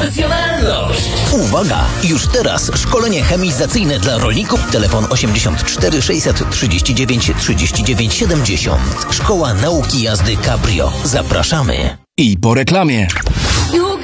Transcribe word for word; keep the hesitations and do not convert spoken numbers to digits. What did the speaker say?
profesjonalność. Uwaga! Już teraz szkolenie chemizacyjne dla rolników. Telefon osiemdziesiąt cztery sześćset trzydzieści dziewięć trzydzieści dziewięć siedemdziesiąt. Szkoła Nauki Jazdy Cabrio. Zapraszamy. I po reklamie.